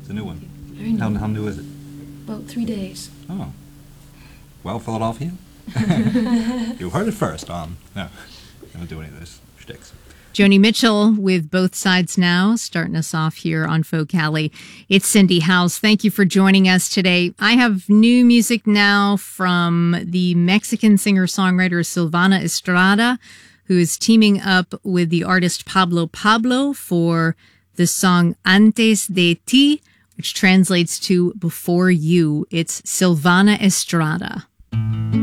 the new one. Very new. How new is it? About 3 days. Oh. Well, Philadelphia. You heard it first on... No, I don't do any of those shticks. Joni Mitchell with Both Sides Now, starting us off here on Folk Alley. It's Cindy House. Thank you for joining us today. I have new music now from the Mexican singer-songwriter Silvana Estrada, who is teaming up with the artist Pablo Pablo for the song Antes de Ti, which translates to Before You. It's Silvana Estrada.